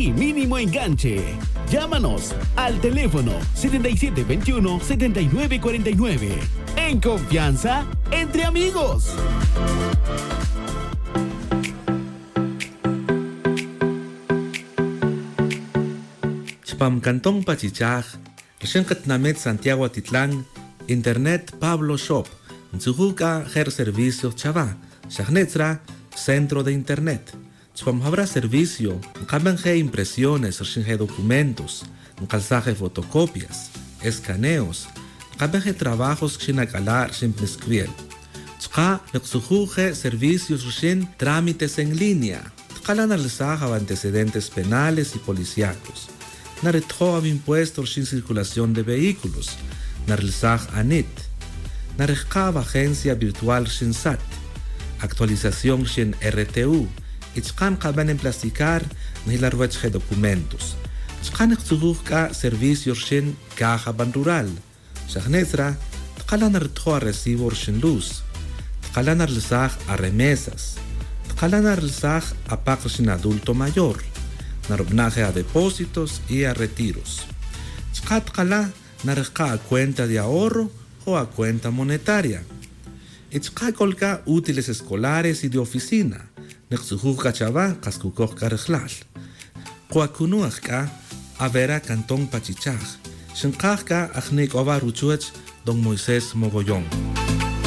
y mínimo enganche. Llámanos al teléfono 7721-7949. En confianza, entre amigos. Chpam Cantón Pachichaj, Rishenkat Namet Santiago Atitlán, Internet Pablo Shop, Nzuhuka Her Servicios Chava, Shahnetzra, Centro de Internet. Chpam habrá servicio, Nkamenge impresiones, Rishenje documentos, Nkalsaje fotocopias, escaneos, Nkamenge trabajos Xinakalar Ximpnisquiel. Chka Nexuhuje servicios Rishin trámites en línea. Tkalan alzaja antecedentes penales y policíacos. Naretjo impuestos sin circulación de vehículos, Narlzaj ANIT, Narejkab agencia virtual sin SAT, actualización sin RTU, Ichkan kaban en plasticar, Nilarwechje documentos, Chkan extujka servicios sin caja ban rural, Shahnezra, Tkalan Nartjo recibo sin luz, Tkalan Narlzaj a remesas, Tkalan Narlzaj a pago sin adulto mayor, narobnaje a depósitos y a retiros. Chkatkala narejka a cuenta de ahorro o a cuenta monetaria. Ichkakolka útiles escolares y de oficina. Nexujuka chava kaskukok karejlal. Koakunuachka a vera Cantón Pachichaj. Shinkajka ajnik ovaruchuech don Moisés Mogollón.